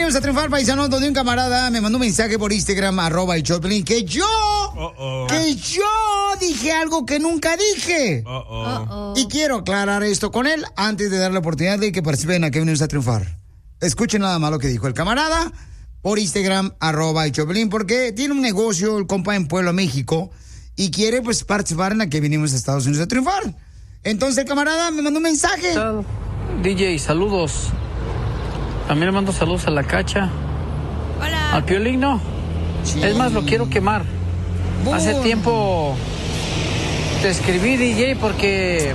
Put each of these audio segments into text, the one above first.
venimos a triunfar, paisanos, donde un camarada me mandó un mensaje por Instagram, @el Choplin, que yo dije algo que nunca dije. Y quiero aclarar esto con él antes de darle la oportunidad de que participen a que venimos a triunfar. Escuchen nada más lo que dijo el camarada por Instagram, @el Choplin, porque tiene un negocio, el compa, en Puebla, México, y quiere, pues, participar en la que venimos a Estados Unidos a triunfar. Entonces el camarada me mandó un mensaje. DJ, saludos. También le mando saludos a la Cacha. Hola. Al Piolín, no. Sí. Es más, lo quiero quemar. Hace tiempo te escribí, DJ, porque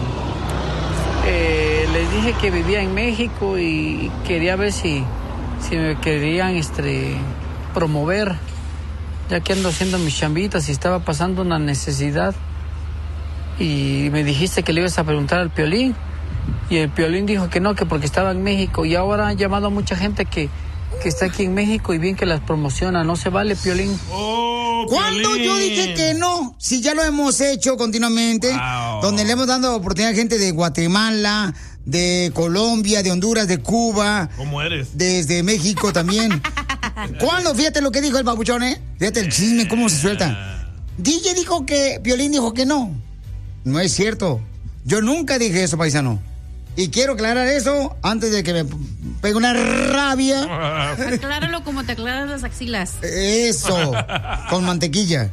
les dije que vivía en México y quería ver si me querían promover, ya que ando haciendo mis chambitas y estaba pasando una necesidad. Y me dijiste que le ibas a preguntar al Piolín. Y el Piolín dijo que no, que porque estaba en México. Y ahora han llamado a mucha gente que está aquí en México y bien que las promociona. No se vale, Piolín. ¿Cuándo yo dije que no? Si ya lo hemos hecho continuamente, donde le hemos dado oportunidad a gente de Guatemala, de Colombia, de Honduras, de Cuba. ¿Cómo eres? Desde México también. ¿Cuándo? Fíjate lo que dijo el babuchón, ¿eh? Fíjate el chisme, cómo se suelta. DJ dijo que, Piolín dijo que no. No es cierto. Yo nunca dije eso, paisano. Y quiero aclarar eso antes de que me pegue una rabia. Acláralo como te aclaras las axilas. Eso, con mantequilla.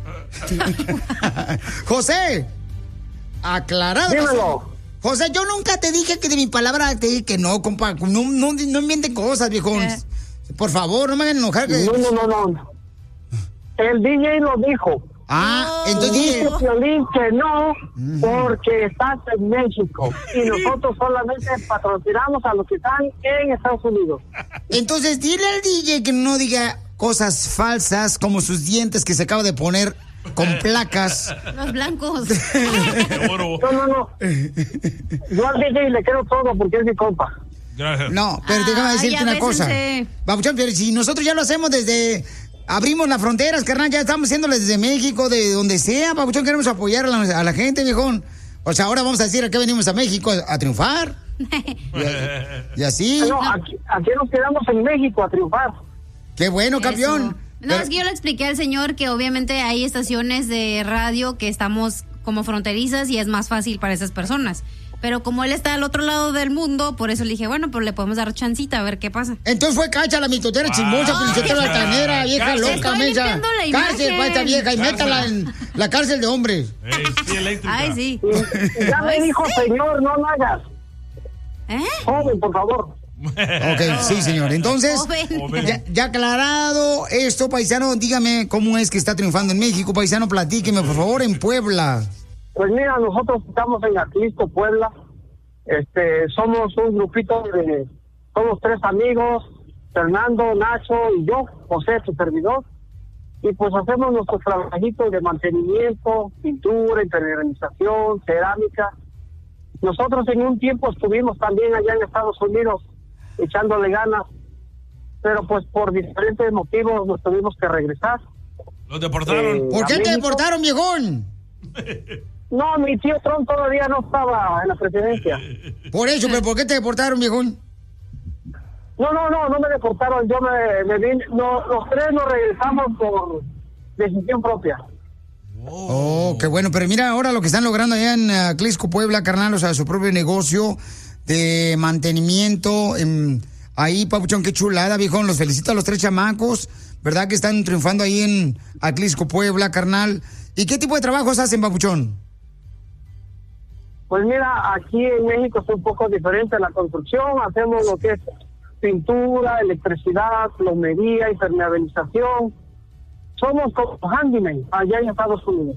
José, aclarado. Dímelo. José, yo nunca te dije que de mi palabra te dije que no, compa. No inventen cosas, viejón. Por favor, no me hagan enojar. No. El DJ lo dijo. Entonces dice Piolín que no, porque estás en México y nosotros solamente patrocinamos a los que están en Estados Unidos. Entonces dile al DJ que no diga cosas falsas como sus dientes que se acaba de poner con placas. Los blancos. No. Yo al DJ le quiero todo porque es mi compa. Gracias. No, pero déjame decirte una cosa. Babuchón, si nosotros ya lo hacemos desde... Abrimos las fronteras, carnal, ya estamos haciéndolo desde México, de donde sea, papuchón, queremos apoyar a la gente, viejón. O sea, ahora vamos a decir a qué venimos a México, a triunfar. y así. No, aquí nos quedamos en México a triunfar. Qué bueno, campeón. No, es que yo le expliqué al señor que obviamente hay estaciones de radio que estamos como fronterizas y es más fácil para esas personas. Pero como él está al otro lado del mundo, por eso le dije, bueno, pues le podemos dar chancita a ver qué pasa. Entonces fue Cacha, la mitotera chismosa, principera altanera, vieja loca, mensa. Cárcel para esta vieja y métala en la cárcel de hombres. Ay, sí. Ya me dijo señor, no lo hagas. Joven, por favor. Ok, sí, señor. Entonces, ya aclarado esto, paisano, dígame cómo es que está triunfando en México. Paisano, platíqueme, por favor, en Puebla. Pues mira, nosotros estamos en Atlisco, Puebla. Somos un grupito somos 3 amigos, Fernando, Nacho y yo, José, su servidor. Y pues hacemos nuestros trabajitos de mantenimiento, pintura, impermeabilización, cerámica. Nosotros en un tiempo estuvimos también allá en Estados Unidos echándole ganas, pero pues por diferentes motivos nos tuvimos que regresar. ¿Los deportaron? ¿Por qué te deportaron, viejón? No, mi tío Trump todavía no estaba en la presidencia. Por eso, pero ¿por qué te deportaron, viejón? No me deportaron. Yo me vine. Los 3 nos regresamos por decisión propia. Oh, qué bueno. Pero mira ahora lo que están logrando allá en Atlisco, Puebla, carnal, o sea, su propio negocio de mantenimiento. Ahí, papuchón, qué chulada, viejón. Los felicito a los 3 chamacos, ¿verdad? Que están triunfando ahí en Atlisco, Puebla, carnal. ¿Y qué tipo de trabajos hacen, papuchón? Pues mira, aquí en México es un poco diferente la construcción. Hacemos lo que es pintura, electricidad, plomería, impermeabilización. Somos como handyman allá en Estados Unidos.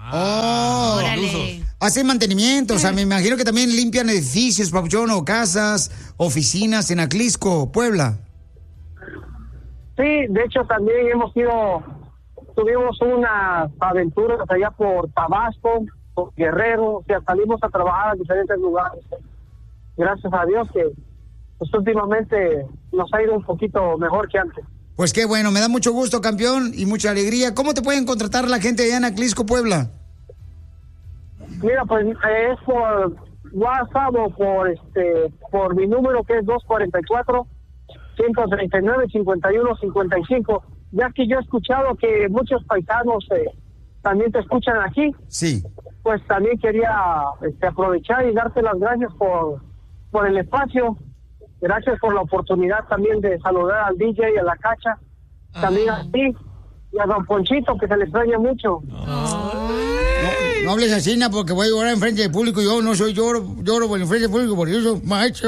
Hacen mantenimiento, o sea, me imagino que también limpian edificios, papuchón, o casas, oficinas en Atlisco, Puebla. Sí, de hecho también tuvimos unas aventuras allá por Tabasco, por Guerrero, o sea, salimos a trabajar a diferentes lugares. Gracias a Dios que pues últimamente nos ha ido un poquito mejor que antes. Pues qué bueno, me da mucho gusto, campeón, y mucha alegría. ¿Cómo te pueden contratar la gente allá en Atlisco, Puebla? Mira, pues es por WhatsApp o por mi número que es 139-5155. Ya que yo he escuchado que muchos paisanos también te escuchan aquí. Sí. Pues también quería aprovechar y darte las gracias por el espacio. Gracias por la oportunidad también de saludar al DJ y a la Cacha. También a ti y a don Ponchito, que se le extraña mucho. No hables así, porque voy a llorar enfrente del público. Yo no soy lloro por enfrente del público porque yo soy macho.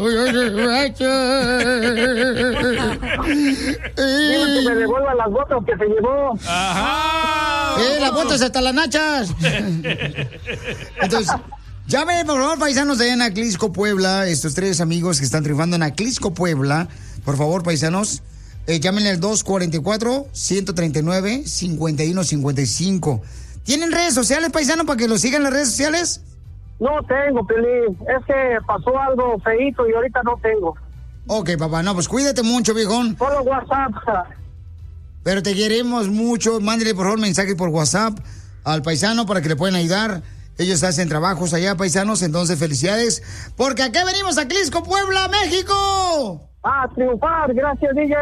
Dile que me devuelva las botas que se llevó. ¡Ajá! Las botas hasta las nachas. Entonces, llamen, por favor, paisanos de Aclisco, Puebla. Estos 3 amigos que están triunfando en Aclisco, Puebla. Por favor, paisanos, llámenle al 244-139-5155. ¿Tienen redes sociales, paisano, para que los sigan en las redes sociales? No tengo, Pelín. Es que pasó algo feíto y ahorita no tengo. Ok, papá. No, pues cuídate mucho, viejón. Solo WhatsApp. Pero te queremos mucho. Mándele, por favor, mensaje por WhatsApp al paisano para que le puedan ayudar. Ellos hacen trabajos allá, paisanos. Entonces, felicidades. Porque aquí venimos a Aclisco, Puebla, México. A triunfar. Gracias, DJ.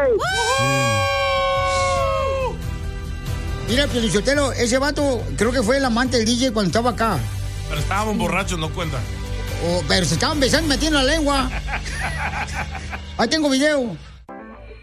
Mira, Piolichotelo, ese vato creo que fue el amante del DJ cuando estaba acá. Pero estábamos borrachos, no cuenta. Pero se estaban besando, metiendo la lengua. Ahí tengo video.